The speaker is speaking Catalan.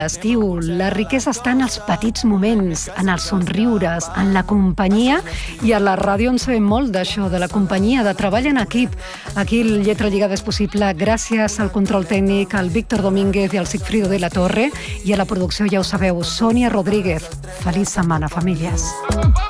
Estiu, la riquesa està en els petits moments, en els somriures, en la companyia, i a la ràdio en sabem molt d'això, de la companyia, de treball en equip. Aquí el Lletra Lligada és possible gràcies al control tècnic, al Víctor Domínguez i al Sigfrido de la Torre, i a la producció, ja ho sabeu, Sònia Rodríguez. Feliç setmana, famílies.